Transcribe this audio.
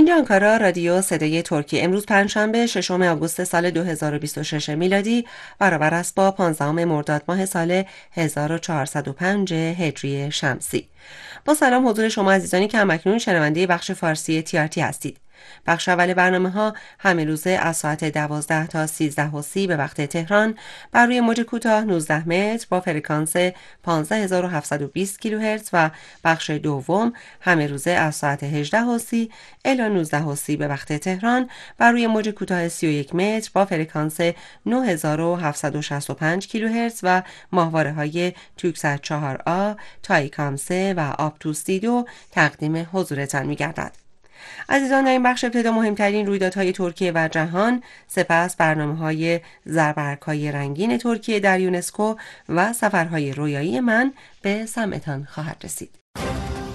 اینجا آنکارا، رادیو صدای ترکیه. امروز پنجشنبه 6 آگوست سال 2026 میلادی برابر است با 15 مرداد ماه سال 1405 هجری شمسی. با سلام حضور شما عزیزانی که همکنون شنونده بخش فارسی TRT هستید. بخش اول برنامه‌ها همه روزه از ساعت 12 تا 13:30 به وقت تهران بر روی موج کوتاه 19 متر با فرکانس 15720 کیلوهرتز و بخش دوم همه روزه از ساعت 18:30 الی 19:30 به وقت تهران بر روی موج کوتاه 31 متر با فرکانس 9765 کیلوهرتز و ماهواره‌های توکسات 4A، تایکام 3 و آپتوس دی2 تقدیم حضورتان می‌گردد. عزیزان، در این بخش ابتدا مهمترین رویدادهای ترکیه و جهان، سپس برنامه‌های زربرگ‌های رنگین ترکیه در یونسکو و سفرهای رویایی من به سمعتان خواهد رسید.